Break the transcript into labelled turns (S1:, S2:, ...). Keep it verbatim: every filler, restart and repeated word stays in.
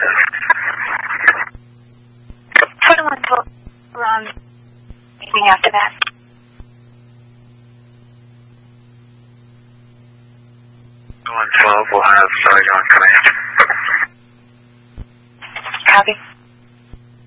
S1: twenty-one twelve around anything after that.
S2: twenty-one twelve will have Sergeant on command.
S1: Copy.